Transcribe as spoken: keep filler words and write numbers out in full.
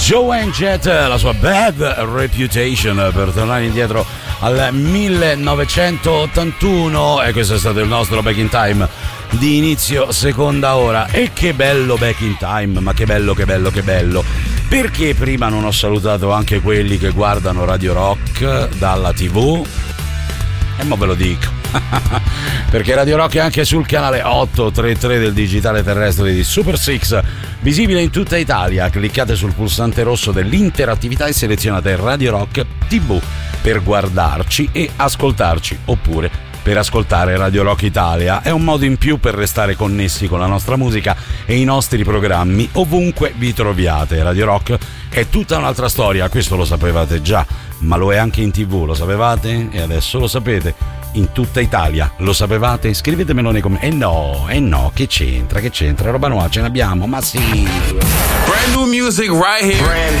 Joan Jett, la sua Bad Reputation, per tornare indietro al millenovecentottantuno, e questo è stato il nostro Back in Time di inizio seconda ora. E che bello Back in Time, ma che bello, che bello, che bello. Perché prima non ho salutato anche quelli che guardano Radio Rock dalla tivù? E mo ve lo dico. Perché Radio Rock è anche sul canale ottocentotrentatré del digitale terrestre di Super Six, visibile in tutta Italia. Cliccate sul pulsante rosso dell'interattività e selezionate Radio Rock tivù per guardarci e ascoltarci, oppure per ascoltare Radio Rock Italia. È un modo in più per restare connessi con la nostra musica e i nostri programmi ovunque vi troviate. Radio Rock è tutta un'altra storia, questo lo sapevate già, ma lo è anche in tivù, lo sapevate? E adesso lo sapete. In tutta Italia, lo sapevate? Scrivetemelo nei commenti. Eh no, eh no, che c'entra, che c'entra? Roba nuova ce n'abbiamo, ma sì. Brand new music right here. Brand